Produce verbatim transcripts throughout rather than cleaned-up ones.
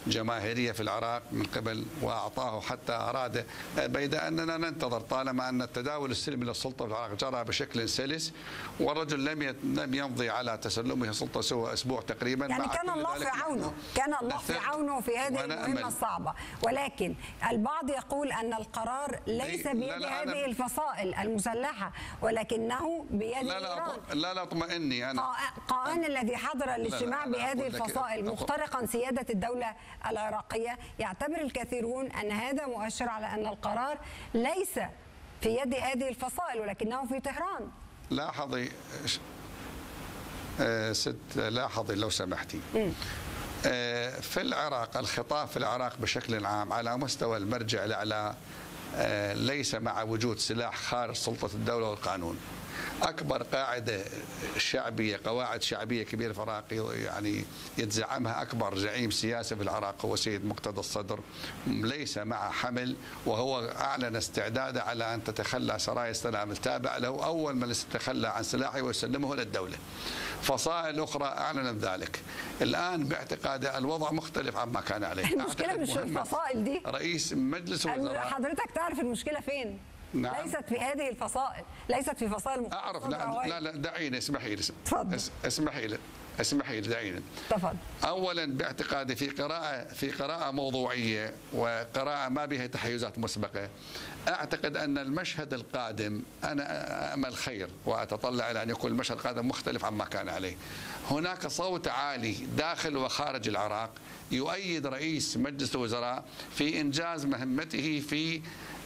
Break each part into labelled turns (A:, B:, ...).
A: جماهيرية في العراق من قبل وأعطاه حتى أراد، بيد أننا ننتظر طالما أن التداول السلمي للسلطة في العراق جرى بشكل سلس، والرجل لم لم يمضي على تسلمه السلطة سوى أسبوع تقريبا.
B: يعني كان الله في عونه، كان الله في عونه في هذه المهمة الصعبة. ولكن البعض يقول أن القرار ليس بيد لا لا هذه الفصائل المسلحة، ولكنه بيد
A: لا لا إيران. لا لا اطمئني أنا.
B: قائن الذي حضر الاجتماع بهذه الفصائل مخترقا سيادة الدولة العراقية، يعتبر الكثيرون أن هذا مؤشر على أن القرار ليس في يد هذه الفصائل ولكنه في طهران.
A: لاحظي آه ست لاحظي لو سمحتي. آه في العراق الخطاب في العراق بشكل عام على مستوى المرجع الأعلى آه ليس مع وجود سلاح خارج سلطة الدولة والقانون. أكبر قاعدة شعبية قواعد شعبية كبيرة في العراق يعني يتزعمها أكبر زعيم سياسي في العراق هو سيد مقتدى الصدر، ليس مع حمل، وهو أعلن استعداده على أن تتخلى سرايا السلام التابع له أول من يتخلى عن سلاحه ويسلمه للدولة. فصائل أخرى أعلنت ذلك. الآن باعتقاده الوضع مختلف عما كان عليه.
B: المشكلة مش في الفصائل دي.
A: رئيس مجلس الوزراء
B: حضرتك تعرف المشكلة فين؟
A: نعم.
B: ليست في هذه الفصائل، ليست في فصائل مختصة.
A: أعرف. لا لا, لا دعيني اسمحي لي.
B: تفضل.
A: اسمحي لي اسمحي لي دعيني.
B: تفضل.
A: أولا باعتقادي في قراءة في قراءة موضوعية وقراءة ما بها تحيزات مسبقة، أعتقد أن المشهد القادم أنا أمل خير وأتطلع إلى أن يكون المشهد القادم مختلف عما كان عليه. هناك صوت عالي داخل وخارج العراق يؤيد رئيس مجلس الوزراء في إنجاز مهمته في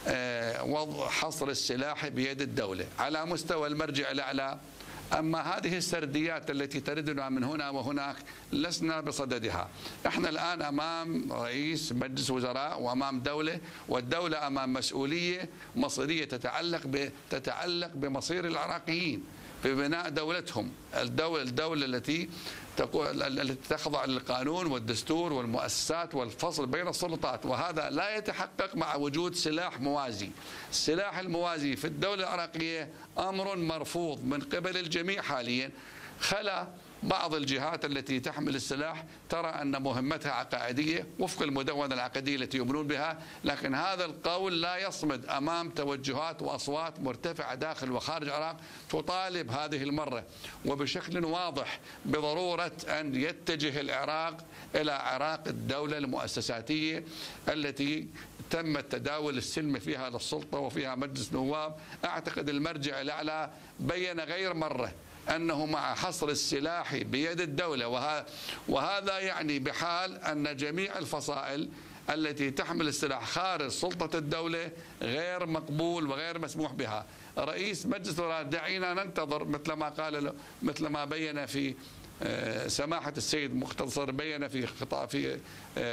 A: وضع حصر السلاح بيد الدولة على مستوى المرجع الأعلى. أما هذه السرديات التي تردنا من هنا وهناك لسنا بصددها. احنا الآن أمام رئيس مجلس وزراء وأمام دولة، والدولة أمام مسؤولية مصيرية تتعلق تتعلق بمصير العراقيين في بناء دولتهم، الدولة الدولة التي التي تخضع للقانون والدستور والمؤسسات والفصل بين السلطات، وهذا لا يتحقق مع وجود سلاح موازي. السلاح الموازي في الدولة العراقية أمر مرفوض من قبل الجميع حاليا، خلا بعض الجهات التي تحمل السلاح ترى أن مهمتها عقائدية وفق المدونة العقدية التي يؤمنون بها، لكن هذا القول لا يصمد أمام توجهات وأصوات مرتفعة داخل وخارج العراق تطالب هذه المرة وبشكل واضح بضرورة أن يتجه العراق إلى عراق الدولة المؤسساتية التي تم التداول السلمي فيها للسلطة وفيها مجلس نواب. أعتقد المرجع الأعلى بين غير مرة أنه مع حصر السلاح بيد الدولة، وهذا يعني بحال أن جميع الفصائل التي تحمل السلاح خارج سلطة الدولة غير مقبول وغير مسموح بها. رئيس مجلس الوزراء دعينا ننتظر مثل ما قال مثل ما بين في سماحة السيد مقتدى الصدر، بين في خطاب في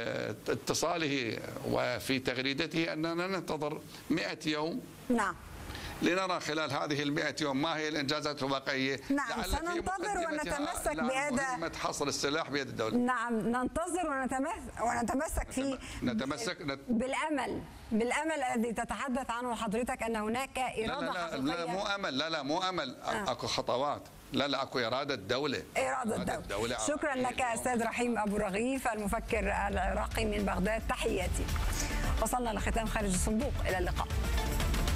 A: اتصاله وفي تغريدته أننا ننتظر مئة يوم.
B: نعم.
A: لنرى خلال هذه المئة يوم ما هي الإنجازات الواقعية.
B: نعم سننتظر ونتمسك بهذا.
A: مهمة حصر السلاح بيد الدولة.
B: نعم ننتظر ونتمسك ونتمسك في
A: نتمسك نت...
B: بالأمل بالأمل الذي تتحدث عنه حضرتك أن هناك إرادة
A: لا لا لا,
B: حقيقية.
A: لا مو أمل لا لا مو أمل آه. أكو خطوات. لا لا اكو إرادة دولة.
B: إرادة الدولة. الدولة. شكرا لك أستاذ رحيم أبو رغيف المفكر العراقي من بغداد، تحياتي. وصلنا لختام خارج الصندوق، إلى اللقاء.